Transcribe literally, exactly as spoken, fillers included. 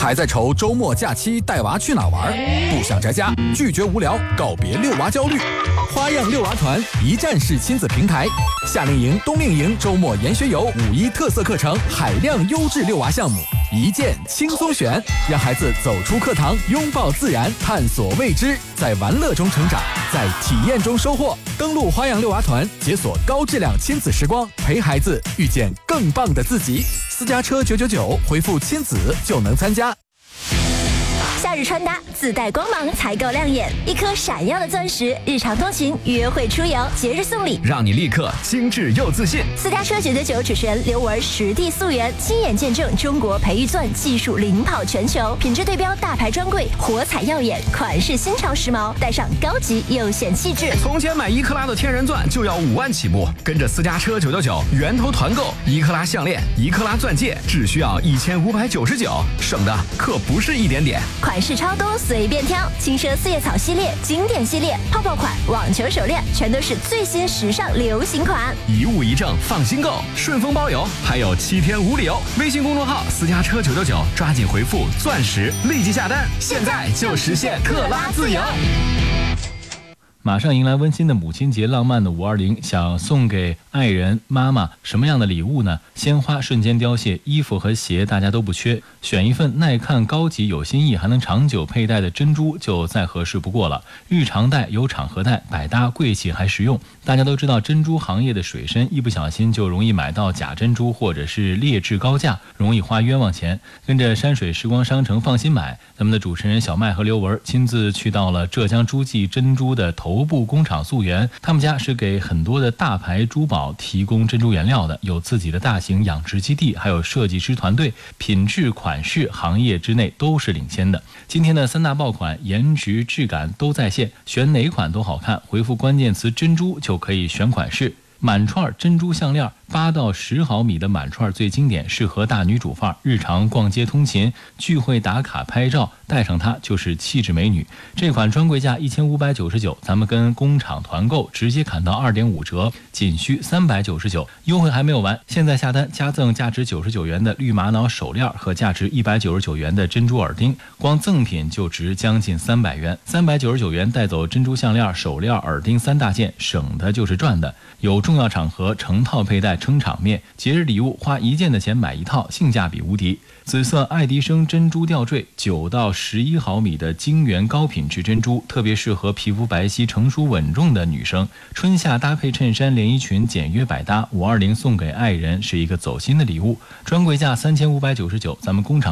还在愁周末假期带娃去哪玩？不想宅家，拒绝无聊，告别遛娃焦虑。花样遛娃团一站式亲子平台，夏令营、冬令营、周末研学游、五一特色课程，海量优质遛娃项目，一键轻松选，让孩子走出课堂，拥抱自然，探索未知，在玩乐中成长，在体验中收获。登录花样遛娃团，解锁高质量亲子时光，陪孩子遇见更棒的自己。私家车九九九，回复亲子就能参加。 夏日穿搭自带光芒才够亮眼，一颗闪耀的钻石，日常通勤、约会出游、节日送礼， 让你立刻精致又自信。 私家车九九九主持人刘雯实地溯源，亲眼见证中国培育钻技术领跑全球，品质对标大牌专柜，火彩耀眼，款式新潮时髦，带上高级又显气质。 从前买一克拉的天然钻就要五万起步，跟着私家车九九九源头团购，一克拉项链、一克拉钻戒只需要一千五百九十九，省的可不是一点点。 款式超多，随便挑，轻奢四叶草系列、经典系列、泡泡款、网球手链，全都是最新时尚流行款， 一物一证，放心购，顺丰包邮，还有七天无理由。微信公众号私家车九九九，抓紧回复钻石，立即下单，现在就实现克拉自由。 马上迎来温馨的母亲节，浪漫的五二零，想送给爱人妈妈什么样的礼物呢？鲜花瞬间凋谢，衣服和鞋大家都不缺，选一份耐看、高级、有新意，还能长久佩戴的珍珠就再合适不过了。日常戴有场合戴，百搭贵气还实用。大家都知道珍珠行业的水深，一不小心就容易买到假珍珠或者是劣质高价，容易花冤枉钱。跟着山水时光商城放心买，咱们的主持人小麦和刘雯亲自去到了浙江诸暨珍珠的头部工厂溯源，他们家是给很多的大牌珠宝提供珍珠原料的，有自己的大型养殖基地，还有设计师团队，品质款式行业之内都是领先的。今天的三大爆款，颜值质感都在线，选哪款都好看，回复关键词珍珠就可以选款式。满串珍珠项链八到十毫米的满串最经典，适合大女主范儿，日常逛街通勤、聚会打卡拍照，带上它就是气质美女。这款专柜价一千五百九十九，咱们跟工厂团购直接砍到二点五折，仅需三百九十九。优惠还没有完，现在下单加赠价值九十九元的绿玛瑙手链和价值一百九十九元的珍珠耳钉，光赠品就值将近三百元。三百九十九元带走珍珠项链、手链、耳钉三大件，省的就是赚的。有重要场合成套佩戴撑场面，节日礼物花一件的钱买一套，性价比无敌。紫色爱迪生珍珠吊坠，九到十一毫米的晶圆高品质珍珠，特别适合皮肤白皙、成熟稳重的女生。春夏搭配衬衫、连衣裙，简约百搭。五二零送给爱人是一个走心的礼物，专柜价三千五百九十九，咱们工厂